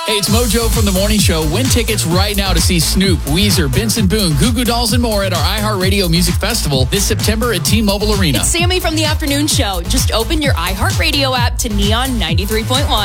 Hey, it's Mojo from The Morning Show. Win tickets right now to see Snoop, Weezer, Benson Boone, Goo Goo Dolls, and more at our iHeartRadio Music Festival this September at T-Mobile Arena. It's Sammy from The Afternoon Show. Just open your iHeartRadio app to Neon 93.1.